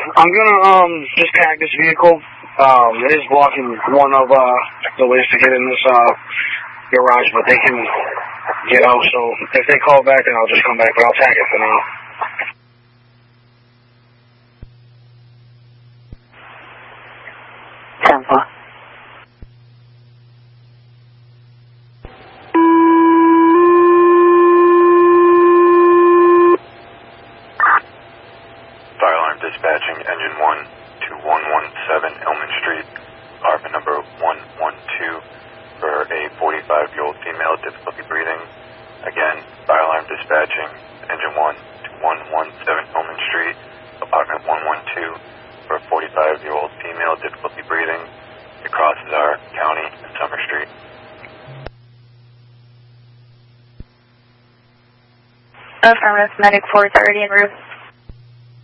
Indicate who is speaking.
Speaker 1: I'm gonna just tag this vehicle. It is blocking one of the ways to get in this garage, but they can get out. So if they call back, then I'll just come back, but I'll tag it for now.
Speaker 2: Tampa.
Speaker 3: Fire alarm dispatching, engine 1 to 117 Elman Street, apartment number 112 for a 45-year-old female, difficulty breathing. Again, fire alarm dispatching, engine 1 to 117 Elman Street, apartment 112 for a 45-year-old female, difficulty breathing. It crosses our county and Summer Street.
Speaker 2: Affirmative, medic 430 en route.